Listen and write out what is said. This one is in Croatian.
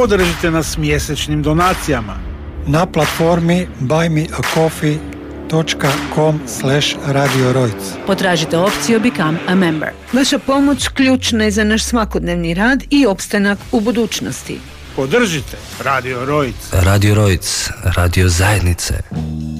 Podržite nas mjesečnim donacijama na platformi buymeacoffee.com/Radio Rojc. Potražite opciju Become a Member. Vaša pomoć ključna je za naš svakodnevni rad i opstanak u budućnosti. Podržite Radio Rojc. Radio Rojc, radio zajednice.